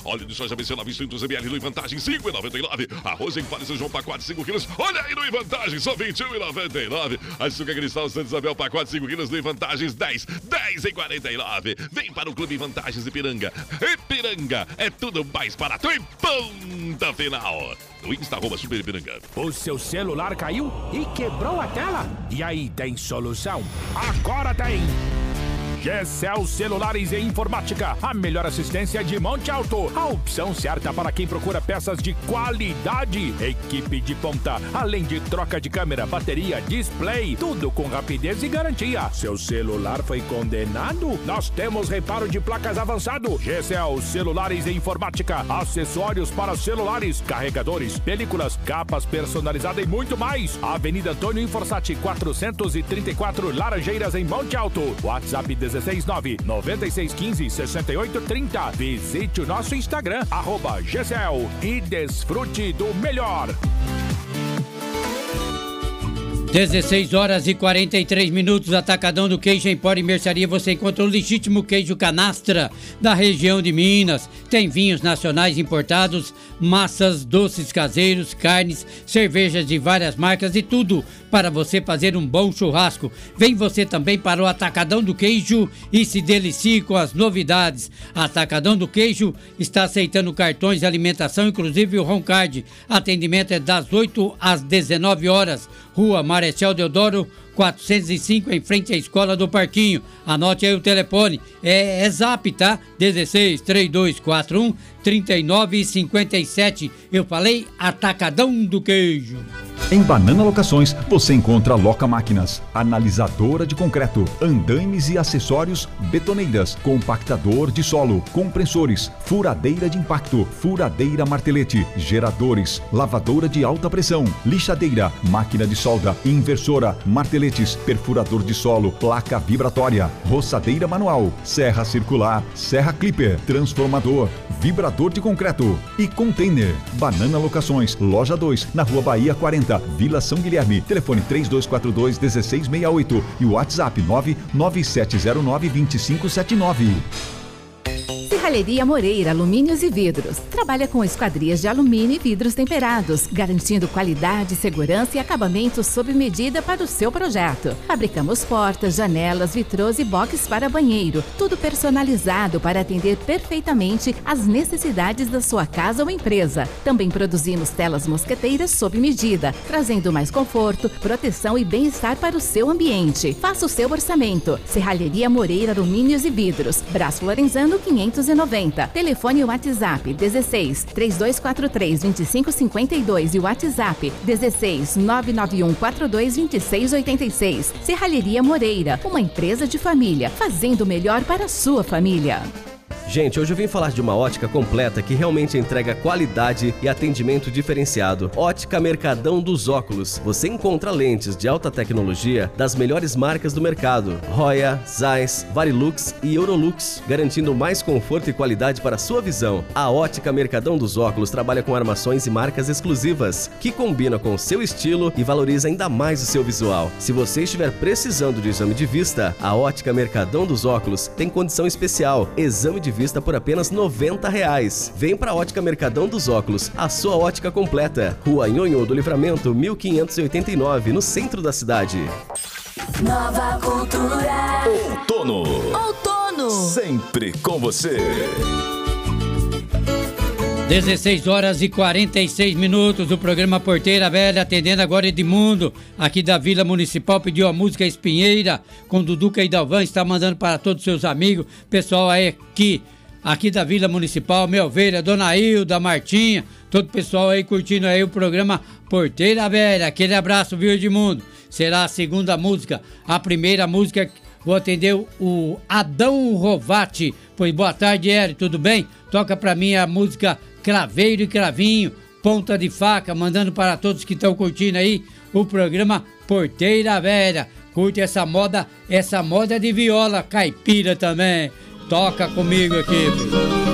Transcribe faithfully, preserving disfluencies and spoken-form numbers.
Óleo de soja B C novecentos mililitros no Vantagem cinco reais e noventa e nove centavos. Arroz em Vale São João pacote cinco quilos. Olha aí no Vantagem, só vinte e um reais e noventa e nove centavos. Açúcar Cristal Santa Isabel pacote cinco quilos no Vantagens dez, dez reais e quarenta e nove centavos. Vem para o Clube Vantagens Ipiranga. Ipiranga é tudo mais barato e ponta final. No Insta, arroba Super Ipiranga. O seu celular caiu e quebrou a tela? E aí, tem solução? Agora tem! Gecel Celulares e Informática, a melhor assistência de Monte Alto. A opção certa para quem procura peças de qualidade. Equipe de ponta, além de troca de câmera, bateria, display, tudo com rapidez e garantia. Seu celular foi condenado? Nós temos reparo de placas avançado. Gecel Celulares e Informática, acessórios para celulares, carregadores, películas, capas personalizadas e muito mais. Avenida Antônio Inforsati, quatrocentos e trinta e quatro, Laranjeiras, em Monte Alto. WhatsApp dezesseis nove nove seis um cinco seis oito três zero. Visite o nosso Instagram, arroba Gecel, e desfrute do melhor. dezesseis horas e quarenta e três minutos, Atacadão do Queijo Empório e Mercearia. Você encontra o legítimo queijo canastra da região de Minas. Tem vinhos nacionais importados, massas, doces caseiros, carnes, cervejas de várias marcas e tudo para você fazer um bom churrasco. Vem você também para o Atacadão do Queijo e se delicie com as novidades. Atacadão do Queijo está aceitando cartões de alimentação, inclusive o Roncard. Atendimento é das oito às dezenove horas. Rua Marechal Deodoro, quatrocentos e cinco, em frente à Escola do Parquinho. Anote aí o telefone, é, é Zap, tá? dezesseis, trinta e dois, quarenta e um, trinta e nove, cinquenta e sete. Eu falei Atacadão do Queijo. Em Banana Locações, você encontra Loca Máquinas, analisadora de concreto, andaimes e acessórios, betoneiras, compactador de solo, compressores, furadeira de impacto, furadeira martelete, geradores, lavadora de alta pressão, lixadeira, máquina de solda, inversora, marteletes, perfurador de solo, placa vibratória, roçadeira manual, serra circular, serra clipper, transformador, vibrador de concreto e container. Banana Locações, loja dois, na Rua Bahia quarenta, Vila São Guilherme. Telefone três dois quatro dois, um seis seis oito e o WhatsApp nove nove sete zero nove, dois cinco sete nove. Serralheria Moreira Alumínios e Vidros. Trabalha com esquadrias de alumínio e vidros temperados, garantindo qualidade, segurança e acabamento sob medida para o seu projeto. Fabricamos portas, janelas, vitrôs e boxes para banheiro, tudo personalizado para atender perfeitamente às necessidades da sua casa ou empresa. Também produzimos telas mosqueteiras sob medida, trazendo mais conforto, proteção e bem-estar para o seu ambiente. Faça o seu orçamento. Serralheria Moreira Alumínios e Vidros. Braço Lorenzano quinhentos e noventa. Telefone e WhatsApp dezesseis, três dois quatro três, dois cinco cinco dois e o WhatsApp dezesseis, nove nove um quatro dois, dois seis oito seis. Serralheria Moreira, uma empresa de família, fazendo o melhor para a sua família. Gente, hoje eu vim falar de uma ótica completa que realmente entrega qualidade e atendimento diferenciado. Ótica Mercadão dos Óculos. Você encontra lentes de alta tecnologia das melhores marcas do mercado. Roya, Zeiss, Varilux e Eurolux, garantindo mais conforto e qualidade para a sua visão. A Ótica Mercadão dos Óculos trabalha com armações e marcas exclusivas, que combinam com o seu estilo e valoriza ainda mais o seu visual. Se você estiver precisando de exame de vista, a Ótica Mercadão dos Óculos tem condição especial. Exame de vista por apenas noventa reais. Vem pra Ótica Mercadão dos Óculos, a sua ótica completa. Rua Nhonhô do Livramento, mil quinhentos e oitenta e nove, no centro da cidade. Nova Cultura. Outono. Outono. Sempre com você. dezesseis horas e quarenta e seis minutos, o programa Porteira Velha, atendendo agora Edmundo, aqui da Vila Municipal, pediu a música Espinheira, com Duduca e Dalvan, está mandando para todos os seus amigos, pessoal aí aqui, aqui da Vila Municipal, minha ovelha, Dona Hilda, Martinha, todo o pessoal aí curtindo aí o programa Porteira Velha. Aquele abraço, viu, Edmundo? Será a segunda música, a primeira música, vou atender o Adão Rovati. Pois boa tarde, Eri, tudo bem? Toca pra mim a música Craveiro e Cravinho, Ponta de Faca, mandando para todos que estão curtindo aí o programa Porteira Velha. Curte essa moda, essa moda de viola caipira também. Toca comigo aqui, filho.